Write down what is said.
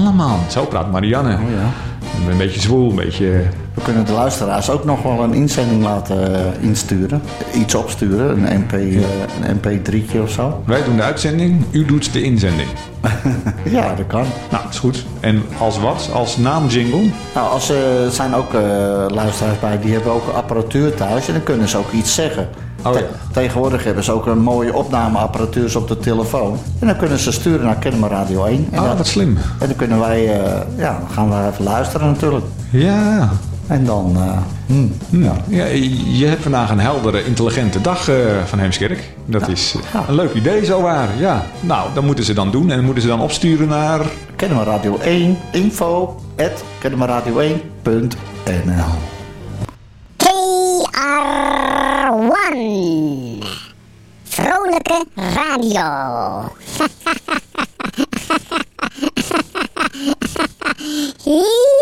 allemaal. Zo praat Marianne. Oh ja. Een beetje zwoel, een beetje... We kunnen de luisteraars ook nog wel een inzending laten insturen. Iets opsturen, een MP3'tje of zo. Wij doen de uitzending, u doet de inzending. Ja, dat kan. Nou, dat is goed. En als wat? Als naamjingle? Nou, er zijn ook luisteraars bij, die hebben ook apparatuur thuis en dan kunnen ze ook iets zeggen. Oh, ja. Tegenwoordig hebben ze ook een mooie opnameapparatuur op de telefoon. En dan kunnen ze sturen naar Kennemer Radio 1. En Wat slim. En dan kunnen wij, dan gaan we even luisteren natuurlijk. Ja. En dan, Ja, je hebt vandaag een heldere, intelligente dag van Heemskerk. Dat is een leuk idee, zowaar. Ja. Nou, dat moeten ze dan doen. En moeten ze dan opsturen naar... Kennemer Radio 1, info@kennemerradio1.nl. KR1. Vrolijke radio. Hie.